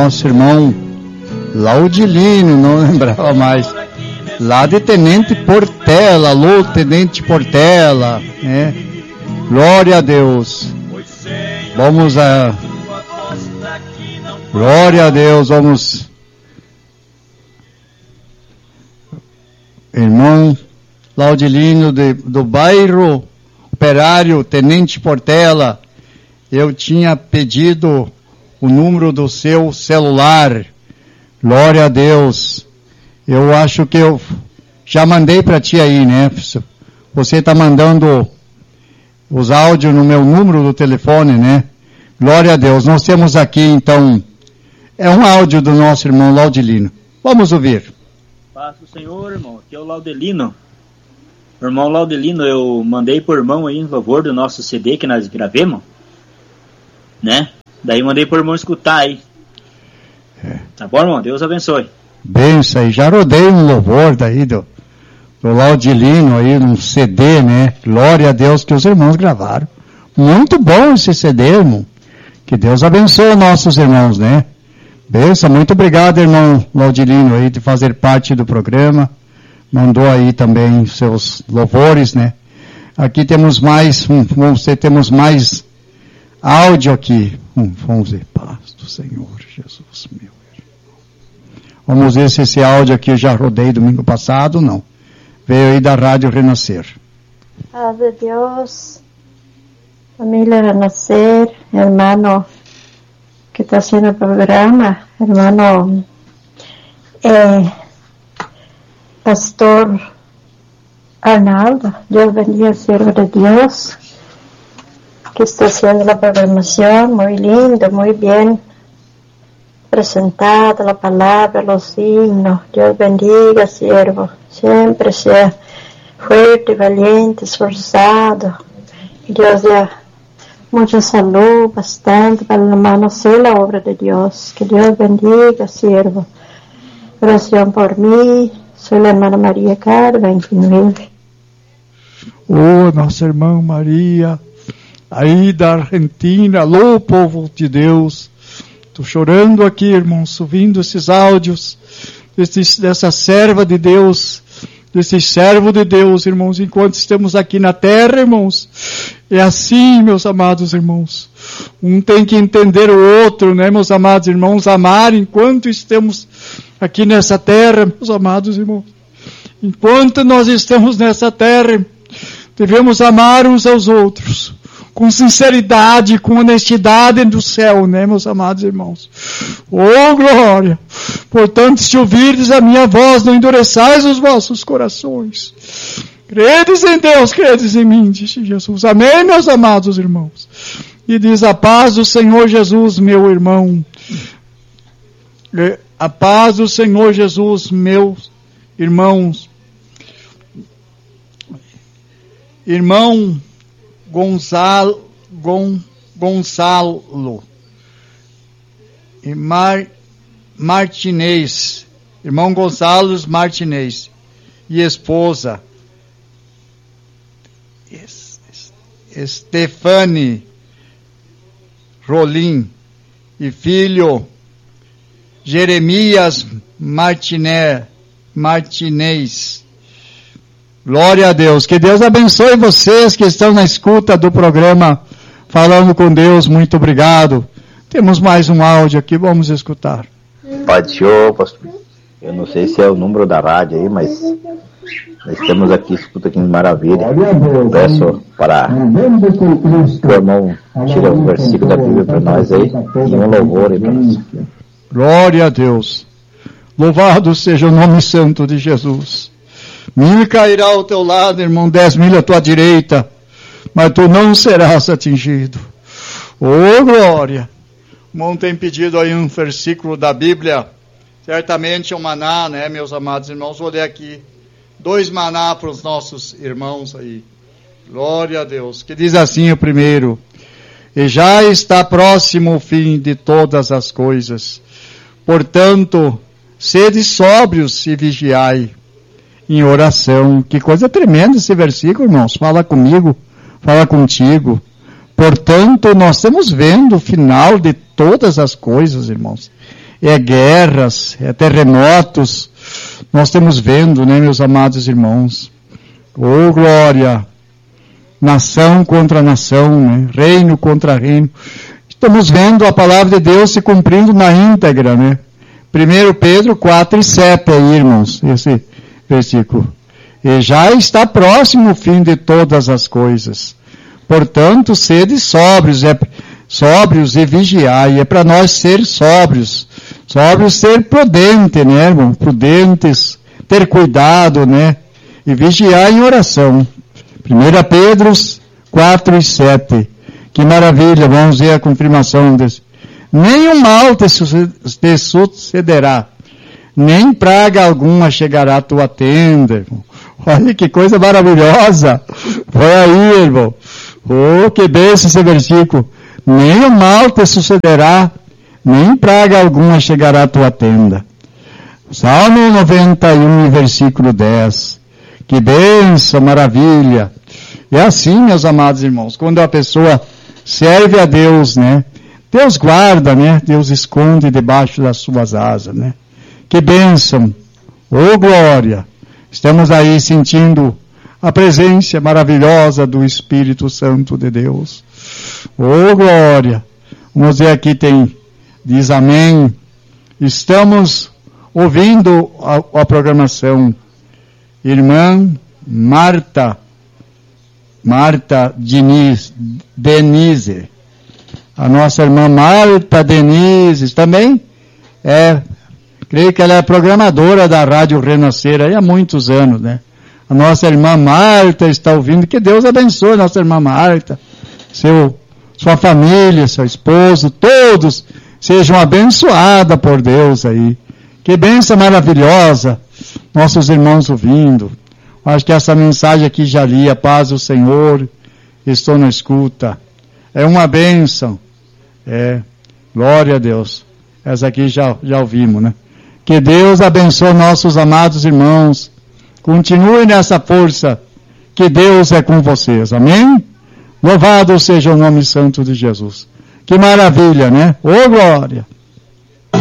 nosso irmão Laudilino, não lembrava mais, lá de Tenente Portela. Alô, Tenente Portela, né? Glória a Deus. Vamos a... Glória a Deus, vamos... Irmão Laudilino do bairro Operário, Tenente Portela, eu tinha pedido o número do seu celular. Glória a Deus. Eu acho que eu já mandei para ti aí, né? Você está mandando os áudios no meu número do telefone, né? Glória a Deus. Nós temos aqui, então, é um áudio do nosso irmão Laudilino. Vamos ouvir. Paz do Senhor, irmão. Aqui é o Laudelino. Irmão Laudelino, eu mandei por irmão aí em favor do nosso CD que nós gravemos, né? Daí mandei por irmão escutar aí. Tá bom, irmão? Deus abençoe. Benção aí. Já rodei um louvor daí do Laudilino aí, num CD, né? Glória a Deus que os irmãos gravaram. Muito bom esse CD, irmão. Que Deus abençoe nossos irmãos, né? Benção. Muito obrigado, irmão Laudilino aí, de fazer parte do programa. Mandou aí também seus louvores, né? Aqui temos mais, temos mais áudio aqui. Vamos ver, paz do Senhor Jesus, meu irmão. Vamos ver se esse áudio aqui eu já rodei domingo passado, não. Veio aí da Rádio Renascer. Paz de Deus, família Renascer, irmão que está sendo o programa, irmão Pastor Arnaldo, Deus bendiga, siervo de Dios, que está haciendo la programación muy lindo, muy bien presentada la palabra, los himnos. Dios bendiga, siervo, siempre sea fuerte, valiente, esforzado. Dios dé mucha salud, bastante para la mano hacer la obra de Dios. Que Dios bendiga, siervo. Oración por mí. Sou a irmã Maria Caro, 29. Nossa irmã Maria, aí da Argentina. Alô, povo de Deus. Estou chorando aqui, irmãos, ouvindo esses áudios dessa serva de Deus, desse servo de Deus, irmãos, enquanto estamos aqui na terra, irmãos. É assim, meus amados irmãos. Um tem que entender o outro, né, meus amados irmãos? Amar enquanto estamos aqui nessa terra, meus amados irmãos. Enquanto nós estamos nessa terra, devemos amar uns aos outros, com sinceridade, com honestidade do céu, né, meus amados irmãos? Oh, glória! Portanto, se ouvirdes a minha voz, não endureçais os vossos corações. Credes em Deus, credes em mim, disse Jesus. Amém, meus amados irmãos? E diz: a paz do Senhor Jesus, meu irmão. A paz do Senhor Jesus, meus irmãos. Irmão Gonçalo e Martinez, irmão Gonçalo Martinez e esposa Stefane Rolim e filho Jeremias Martinez. Glória a Deus. Que Deus abençoe vocês que estão na escuta do programa Falando com Deus. Muito obrigado. Temos mais um áudio aqui, vamos escutar. Pai do Senhor, pastor. Eu não sei se é o número da rádio aí, mas nós temos aqui, escuta aqui em Maravilha. Peço para o irmão tirar um versículo da Bíblia para nós aí e um louvor aí para nós. Glória a Deus. Louvado seja o nome santo de Jesus. 1000 cairá ao teu lado, irmão, 10.000 à tua direita, mas tu não serás atingido. Oh, glória! O irmão tem pedido aí um versículo da Bíblia, certamente é um maná, né, meus amados irmãos? Vou ler aqui 2 maná para os nossos irmãos aí. Glória a Deus. Que diz assim o primeiro: e já está próximo o fim de todas as coisas. Portanto, sede sóbrios e vigiai em oração. Que coisa tremenda esse versículo, irmãos. Fala comigo, fala contigo. Portanto, nós estamos vendo o final de todas as coisas, irmãos. é guerras, é terremotos. Nós estamos vendo, né, meus amados irmãos? Oh, glória! Nação contra nação, né? Reino contra reino. Estamos vendo a palavra de Deus se cumprindo na íntegra, né? 1 Pedro 4 e 7 aí, irmãos, esse versículo. E já está próximo o fim de todas as coisas. Portanto, sede sóbrios e vigiai. É para nós ser sóbrios. Sóbrios, ser prudente, né, irmão? Prudentes, ter cuidado, né? E vigiar em oração. 1 Pedro 4 e 7. Que maravilha, vamos ver a confirmação desse. Nenhum mal te sucederá, nem praga alguma chegará à tua tenda, irmão. Olha que coisa maravilhosa. Foi aí, irmão. Oh, que bênção esse versículo. Nenhum mal te sucederá, nem praga alguma chegará à tua tenda. Salmo 91, versículo 10. Que bênção, maravilha. É assim, meus amados irmãos, quando a pessoa serve a Deus, né? Deus guarda, né? Deus esconde debaixo das suas asas, né? Que bênção. Oh, glória. Estamos aí sentindo a presença maravilhosa do Espírito Santo de Deus. Oh, glória. Vamos ver aqui, diz amém. Estamos ouvindo a programação. Irmã Marta Denise. A nossa irmã Marta Denise também creio que ela é programadora da Rádio Renascer aí há muitos anos, né? A nossa irmã Marta está ouvindo. Que Deus abençoe a nossa irmã Marta, sua família, seu esposo, todos sejam abençoados por Deus aí. Que bênção maravilhosa, nossos irmãos ouvindo. Acho que essa mensagem aqui já li, a paz do Senhor, estou na escuta. É uma bênção. Glória a Deus. Essa aqui já ouvimos, né? Que Deus abençoe nossos amados irmãos. Continue nessa força, que Deus é com vocês. Amém? Louvado seja o nome santo de Jesus. Que maravilha, né? Ô, glória!